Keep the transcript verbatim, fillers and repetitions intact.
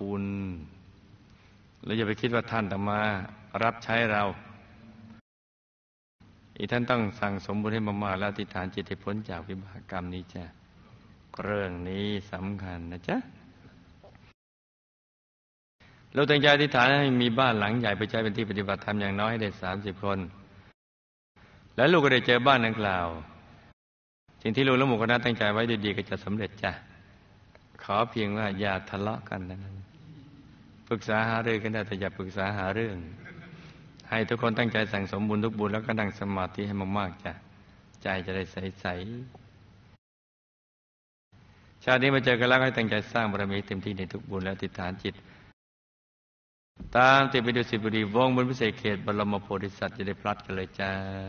คุณแล้วอย่าไปคิดว่าท่านต้องมารับใช้เราอีกท่านต้องสั่งสมบุญให้มากๆแล้วอธิษฐานจิตให้พ้นจากวิบากกรรมนี้จ้ะเรื่องนี้สำคัญนะจ๊ะเราตั้งใจอธิษฐานให้มีบ้านหลังใหญ่ไปใช้เป็นที่ปฏิบัติธรรมอย่างน้อยได้สามสิบคนแล้วลูกก็ได้เจอบ้านดังกล่าวสิ่งที่ลูกและหมู่คณะตั้งใจไว้ดีๆก็จะสำเร็จจ้ะขอเพียงว่าอย่าทะเลาะกันนะปรึกษาหารือกันได้แต่อย่าปรึกษาหาเรื่องให้ทุกคนตั้งใจสั่งสมบุญทุกบุญแล้วก็นั่งสมาธิให้มากๆจ้ะใจจะได้ใสๆชาตินี้มาเจอกันแล้วให้ตั้งใจสร้างบารมีเต็มที่ในทุกบุญและอธิษฐานจิตตามติดไปดูสิบุรีวงบนพิเศษเขตบรมโพธิสัตว์จะได้พลัดกันเลยจ้า